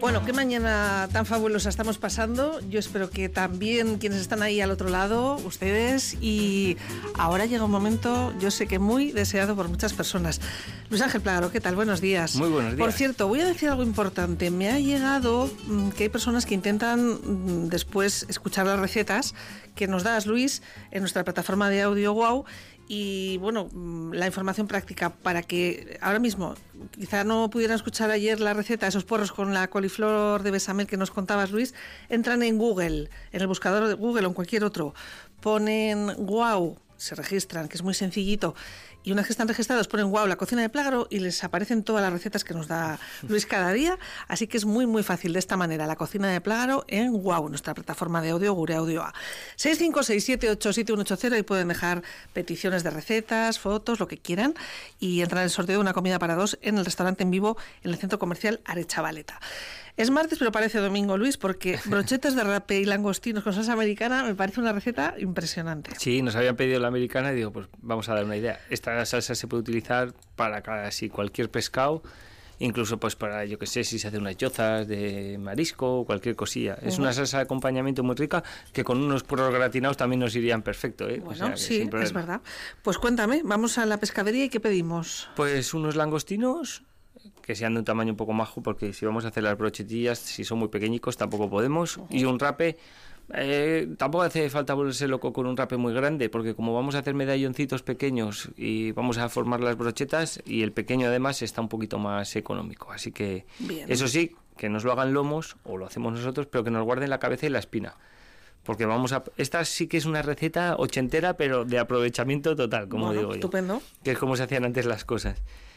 Bueno, qué mañana tan fabulosa estamos pasando. Yo espero que también quienes están ahí al otro lado, ustedes. Y ahora llega un momento, yo sé que muy deseado por muchas personas. Luis Ángel Plágaro, ¿qué tal? Buenos días. Muy buenos días. Por cierto, voy a decir algo importante. Me ha llegado que hay personas que intentan después escuchar las recetas que nos das, Luis, en nuestra plataforma de audio Wow. Y bueno, la información práctica para que ahora mismo quizá no pudieran escuchar ayer la receta, esos puerros con la coliflor de bechamel que nos contabas, Luis, entran en Google, en el buscador de Google o en cualquier otro, ponen Wow, se registran, que es muy sencillito, y una vez que están registrados ponen Wow, la cocina de Plágaro, y les aparecen todas las recetas que nos da Luis cada día, así que es muy muy fácil de esta manera, la cocina de Plágaro en Wow, nuestra plataforma de audio, Gure Audio A. 656787180, y pueden dejar peticiones de recetas, fotos, lo que quieran, y entrar en el sorteo de una comida para dos en el restaurante en vivo en el centro comercial Arechavaleta. Es martes, pero parece domingo, Luis, porque brochetas de rape y langostinos con salsa americana me parece una receta impresionante. Sí, nos habían pedido la americana y digo, pues vamos a dar una idea. Esta salsa se puede utilizar para casi cualquier pescado, incluso pues para, yo que sé, si se hace unas yozas de marisco o cualquier cosilla. Es una salsa de acompañamiento muy rica que con unos puerros gratinados también nos irían perfecto, ¿eh? Bueno, o sea, sí, es verdad. Pues cuéntame, vamos a la pescadería y ¿qué pedimos? Pues unos langostinos que sean de un tamaño un poco majo, porque si vamos a hacer las brochetillas, si son muy pequeñicos tampoco podemos, y un rape, tampoco hace falta volverse loco con un rape muy grande, porque como vamos a hacer medalloncitos pequeños y vamos a formar las brochetas, y el pequeño además está un poquito más económico, así que bien. Eso sí, que nos lo hagan lomos, o lo hacemos nosotros, pero que nos guarden la cabeza y la espina, porque vamos a... Esta sí que es una receta ochentera, pero de aprovechamiento total, como digo yo. Estupendo. Que es como se hacían antes las cosas.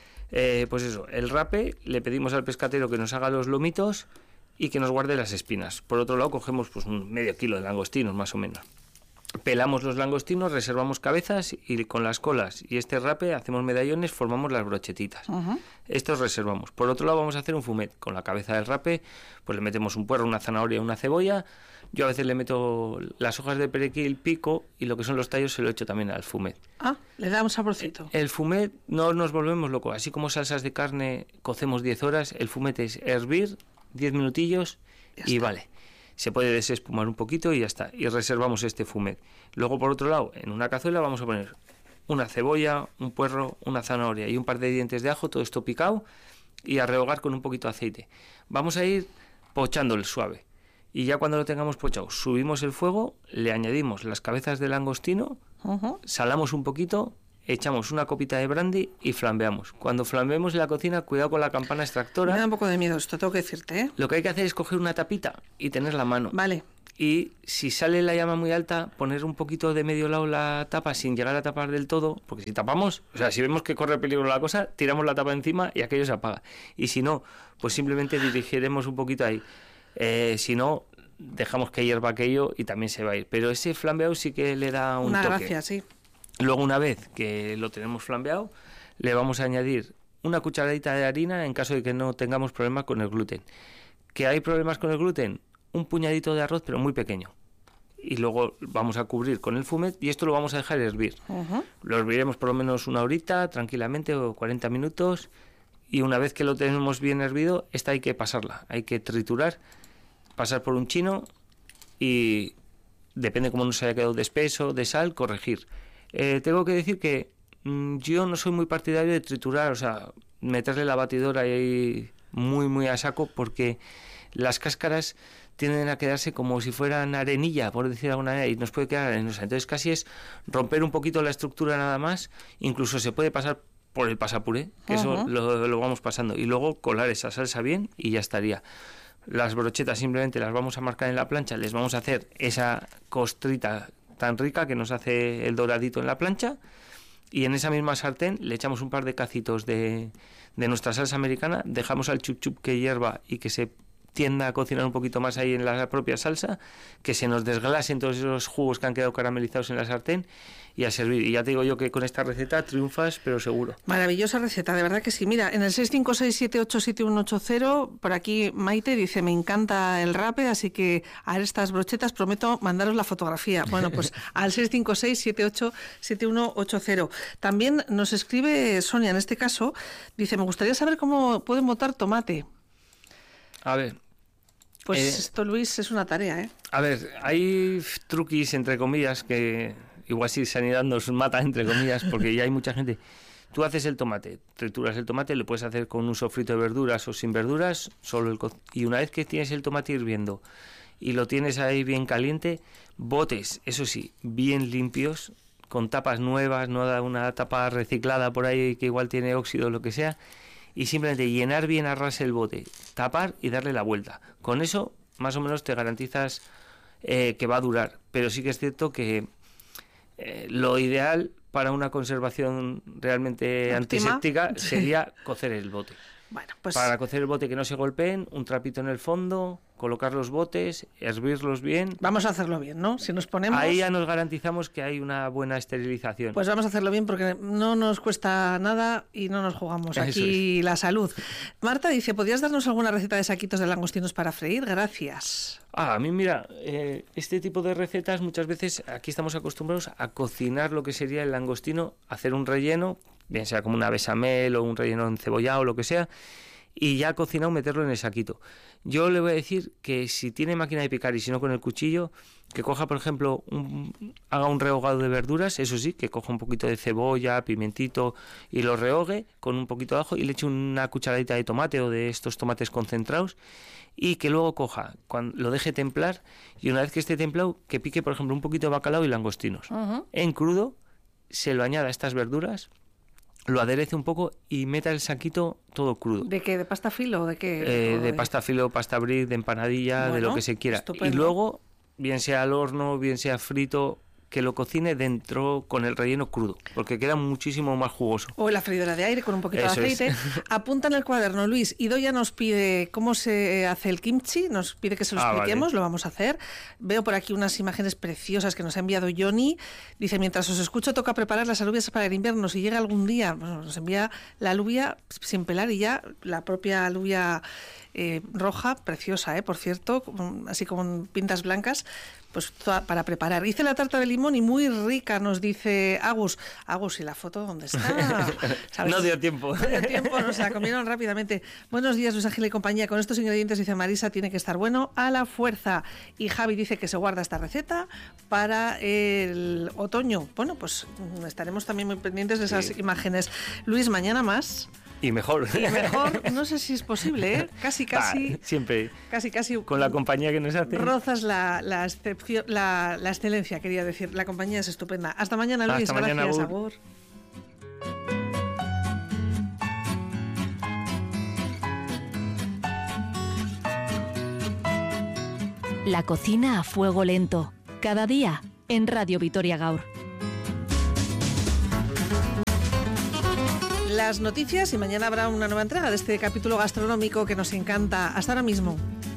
Pues eso, el rape, le pedimos al pescatero que nos haga los lomitos y que nos guarde las espinas. Por otro lado, cogemos pues un medio kilo de langostinos, más o menos. Pelamos los langostinos, reservamos cabezas y con las colas y este rape hacemos medallones, formamos las brochetitas. Estos reservamos. Por otro lado, vamos a hacer un fumet. Con la cabeza del rape, pues le metemos un puerro, una zanahoria, una cebolla. Yo a veces le meto las hojas de perejil, pico, y lo que son los tallos se lo echo también al fumet. Ah, le da un saborcito. El fumet no nos volvemos locos. Así como salsas de carne cocemos 10 horas, el fumet es hervir 10 minutillos y vale. Se puede desespumar un poquito y ya está. Y reservamos este fumet. Luego, por otro lado, en una cazuela vamos a poner una cebolla, un puerro, una zanahoria y un par de dientes de ajo, todo esto picado, y a rehogar con un poquito de aceite. Vamos a ir pochándolo suave. Y ya cuando lo tengamos pochado, subimos el fuego, le añadimos las cabezas de langostino, salamos un poquito, echamos una copita de brandy y flambeamos. Cuando flambeemos en la cocina, cuidado con la campana extractora. Me da un poco de miedo esto, tengo que decirte, ¿eh? Lo que hay que hacer es coger una tapita y tener la mano. Vale. Y si sale la llama muy alta, poner un poquito de medio lado la tapa sin llegar a tapar del todo, porque si tapamos, o sea, si vemos que corre peligro la cosa, tiramos la tapa encima y aquello se apaga. Y si no, pues simplemente dirigiremos un poquito ahí. Si no, dejamos que hierva aquello y también se va a ir. Pero ese flambeado sí que le da un toque. Gracia, sí. Luego, una vez que lo tenemos flambeado, le vamos a añadir una cucharadita de harina en caso de que no tengamos problemas con el gluten. ¿Que hay problemas con el gluten? Un puñadito de arroz, pero muy pequeño. Y luego vamos a cubrir con el fumet y esto lo vamos a dejar hervir. Lo herviremos por lo menos una horita, tranquilamente, o 40 minutos. Y una vez que lo tenemos bien hervido, esta hay que pasarla, hay que triturar, pasar por un chino y depende cómo nos haya quedado de espeso, de sal, corregir. Tengo que decir que yo no soy muy partidario de triturar, o sea, meterle la batidora ahí muy muy a saco, porque las cáscaras tienden a quedarse como si fueran arenilla, por decir de alguna manera, y nos puede quedar arenosa. Entonces casi es romper un poquito la estructura nada más, incluso se puede pasar por el pasapuré, que eso lo vamos pasando, y luego colar esa salsa bien y ya estaría. Las brochetas simplemente las vamos a marcar en la plancha, les vamos a hacer esa costrita tan rica que nos hace el doradito en la plancha, y en esa misma sartén le echamos un par de cacitos de nuestra salsa americana, dejamos al chup chup que hierva y que se tienda a cocinar un poquito más ahí en la propia salsa, que se nos desglasen todos esos jugos que han quedado caramelizados en la sartén y a servir. Y ya te digo yo que con esta receta triunfas, pero seguro. Maravillosa receta, de verdad que sí. Mira, en el 656787180, por aquí Maite dice, me encanta el rape, así que a ver estas brochetas prometo mandaros la fotografía. Bueno, pues al 656787180. También nos escribe Sonia, en este caso, dice, me gustaría saber cómo pueden botar tomate. A ver, Pues esto, Luis, es una tarea, ¿eh? A ver, hay truquis, entre comillas, que igual si Sanidad nos mata, entre comillas, porque ya hay mucha gente. Tú haces el tomate, trituras el tomate, lo puedes hacer con un sofrito de verduras o sin verduras, y una vez que tienes el tomate hirviendo y lo tienes ahí bien caliente, botes, eso sí, bien limpios, con tapas nuevas, no da una tapa reciclada por ahí que igual tiene óxido o lo que sea, y simplemente llenar bien a ras el bote, tapar y darle la vuelta. Con eso, más o menos, te garantizas que va a durar. Pero sí que es cierto que lo ideal para una conservación realmente antiséptica sería cocer el bote. Bueno, pues... Para cocer el bote que no se golpeen, un trapito en el fondo, colocar los botes, hervirlos bien. Vamos a hacerlo bien, ¿no? Si nos ponemos... Ahí ya nos garantizamos que hay una buena esterilización. Pues vamos a hacerlo bien porque no nos cuesta nada y no nos jugamos aquí la salud. Marta dice, ¿podrías darnos alguna receta de saquitos de langostinos para freír? Gracias. A mí, mira, este tipo de recetas muchas veces aquí estamos acostumbrados a cocinar lo que sería el langostino, hacer un relleno, bien sea como una bechamel o un relleno encebollado o lo que sea, y ya cocinado meterlo en el saquito. Yo le voy a decir que si tiene máquina de picar y si no con el cuchillo, que coja, por ejemplo, haga un rehogado de verduras, eso sí, que coja un poquito de cebolla, pimentito y lo rehogue con un poquito de ajo y le eche una cucharadita de tomate o de estos tomates concentrados y que luego coja, cuando lo deje templar y una vez que esté templado, que pique, por ejemplo, un poquito de bacalao y langostinos. En crudo, se lo añada a estas verduras, lo aderece un poco y meta el saquito todo crudo. ¿De qué? ¿De pasta filo o de qué? De pasta filo, pasta brie, de empanadilla, de lo que se quiera. Estupendo. Y luego, bien sea al horno, bien sea frito, que lo cocine dentro con el relleno crudo, porque queda muchísimo más jugoso. O en la freidora de aire con un poquito de aceite. Apunta en el cuaderno, Luis. Idoia nos pide cómo se hace el kimchi, nos pide que se lo expliquemos, vale. Lo vamos a hacer. Veo por aquí unas imágenes preciosas que nos ha enviado Johnny. Dice, mientras os escucho, toca preparar las alubias para el invierno. Si llega algún día, bueno, nos envía la alubia sin pelar y ya la propia alubia roja, preciosa, por cierto, así como pintas blancas, pues para preparar. Hice la tarta de limón y muy rica, nos dice Agus. Agus, ¿y la foto dónde está? ¿Sabes? No dio tiempo. No dio tiempo, nos la comieron rápidamente. Buenos días, Luis Ángel y compañía. Con estos ingredientes, dice Marisa, tiene que estar bueno a la fuerza. Y Javi dice que se guarda esta receta para el otoño. Bueno, pues estaremos también muy pendientes de esas imágenes. Luis, mañana más. Y mejor. Y mejor, no sé si es posible, ¿eh? Casi. Siempre. Casi. Con la compañía que nos hace. Rozas la excelencia, quería decir. La compañía es estupenda. Hasta mañana, Luis. Hasta mañana, gracias, Agur. La cocina a fuego lento. Cada día en Radio Vitoria Gaur. Las noticias y mañana habrá una nueva entrega de este capítulo gastronómico que nos encanta. Hasta ahora mismo.